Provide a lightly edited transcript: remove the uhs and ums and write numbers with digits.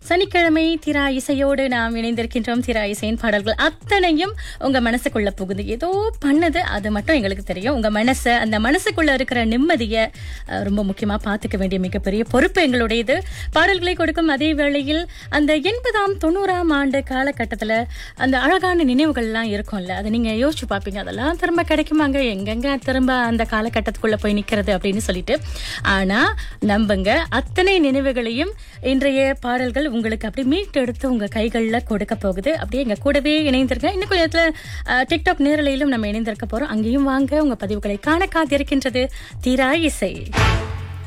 சனிக்கிழமை திரா இசையோடு நாம் இணைந்திருக்கின்றோம். திரா இசையின் பாடல்கள் அத்தனையும் உங்க மனசுக்குள்ள புகுந்து ஏதோ பண்ணது, அது மட்டும் எங்களுக்கு தெரியும். உங்க மனசை, அந்த மனசுக்குள்ள இருக்கிற நிம்மதியை ரொம்ப முக்கியமா பார்த்துக்க வேண்டிய மிகப்பெரிய பொறுப்பு எங்களுடையது. பாடல்களை கொடுக்கும் அதே வேளையில் அந்த 80ஆம் 90ஆம் ஆண்டு காலகட்டத்துல அந்த அழகான நினைவுகள்லாம் இருக்கும்ல, அதை நீங்க யோசிச்சு பார்ப்பீங்க. அதெல்லாம் திரும்ப கிடைக்குமாங்க, எங்கெங்க திரும்ப அந்த காலகட்டத்துக்குள்ள போய் நிக்கிறது அப்படின்னு சொல்லிட்டு. ஆனா நம்புங்க, அத்தனை நினைவுகளையும் இன்றைய பாடல்கள் உங்களுக்கு அப்படி மீட்டு எடுத்து உங்க கைகள்ல கொடுக்க போகுது. அப்படியே எங்க கூடவே இணைந்திருக்க. இன்னும் கொஞ்ச நேரத்துல டிக்டாக் நேரலையிலும் நம்ம இணைந்திருக்க போறோம். அங்கேயும் வாங்க, உங்க பதிவுகளை காண காத்திருக்கின்றது தீரா இசை.